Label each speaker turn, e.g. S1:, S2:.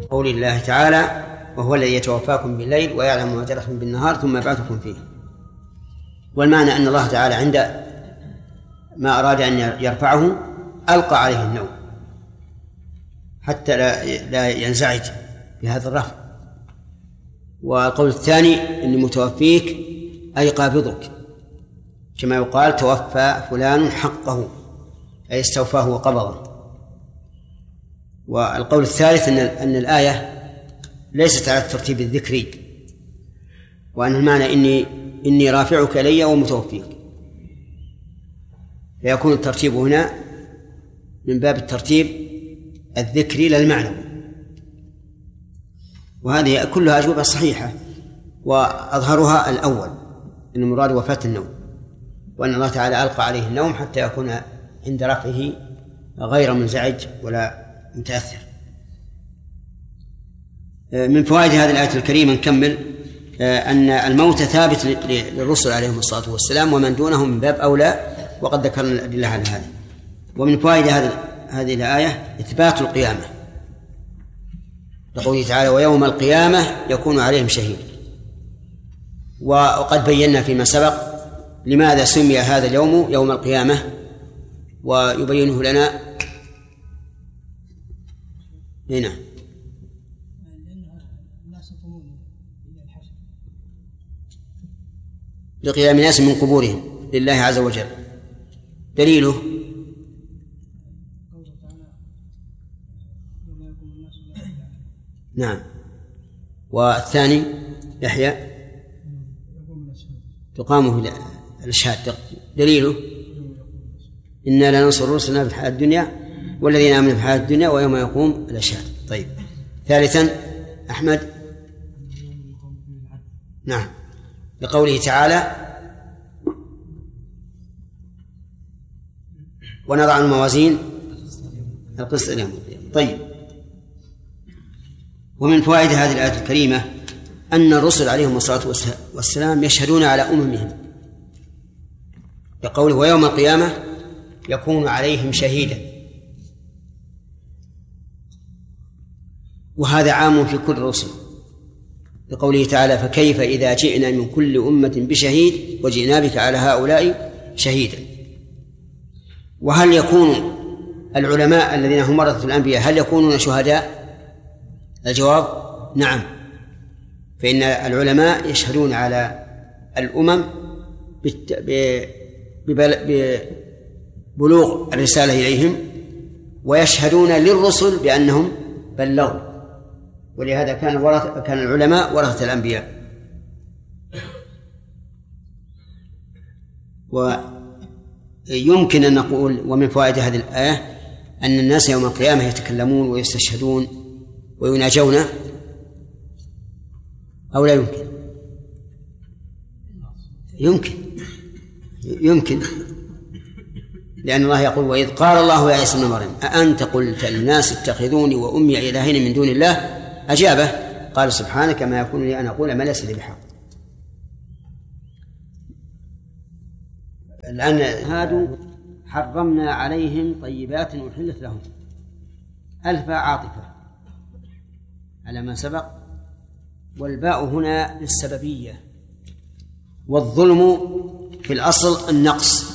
S1: قول الله تعالى: وهو الذي يتوفاكم بالليل ويعلم ما جرحتم بالنهار ثم يبعثكم فيه. والمعنى أن الله تعالى عند ما أراد أن يرفعه ألقى عليه النوم حتى لا ينزعج بهذا الرفع. والقول الثاني: إني متوفيك أي قابضك، كما يقال: توفى فلان حقه، أي استوفاه وقبضه. والقول الثالث أن الآية ليست على الترتيب الذكري، وأن المعنى إني رافعك إلي ومتوفيك، فيكون الترتيب هنا من باب الترتيب الذكري للمعنوي. وهذه كلها أجوبة صحيحة، وأظهرها الأول أن المراد وفاة النوم، وأن الله تعالى ألقى عليه النوم حتى يكون عند رفعه غير منزعج ولا متأثر. من فوائد هذه الآية الكريمة نكمل أن الموت ثابت للرسل عليهم الصلاة والسلام، ومن دونهم من باب أولى، وقد ذكرنا الأدلة على هذا. ومن فوائد هذه الآية إثبات القيامة، لقوله تعالى: ويوم القيامة يكون عليهم شهيد. وقد بينا فيما سبق لماذا سمي هذا اليوم يوم القيامة، ويبينه لنا هنا. لقيام الناس من قبورهم لله عز وجل. دليله: نعم. والثاني يحيى تقامه الأشهاد. دليله: إنا لننصر رسلنا في الحياة الدنيا والذين آمنوا في الحياة الدنيا ويوم يقوم الأشهاد. طيب. ثالثا أحمد. نعم، لقوله تعالى: ونضع الموازين القسط ليوم القيامة. طيب. ومن فوائد هذه الآية الكريمة أن الرسل عليهم الصلاة والسلام يشهدون على أممهم، لقوله: ويوم القيامة يكون عليهم شهيدا. وهذا عام في كل الرسل، لقوله تعالى: فكيف إذا جئنا من كل أمة بشهيد وجئنا بك على هؤلاء شهيدا. وهل يكون العلماء الذين هم ورثة الأنبياء هل يكونون شهداء؟ الجواب: نعم، فإن العلماء يشهدون على الأمم ببلوغ الرسالة إليهم، ويشهدون للرسل بأنهم بلغوا، ولهذا كان العلماء ورثة الأنبياء. ويمكن أن نقول ومن فوائد هذه الآية أن الناس يوم القيامة يتكلمون ويستشهدون ويناجون، أو لا يمكن؟ يمكن، لأن الله يقول: وإذ قال الله يا عيسى ابن مريم أأنت قلت للناس اتخذوني وأمي إلهين من دون الله، أجابه قال: سبحانك ما يكون لي أن أقول ما ليس لي بحق. الآن هادوا حرمنا عليهم طيبات أحلت لهم. ألف عاطفة على ما سبق، والباء هنا للسببية. والظلم في الأصل النقص،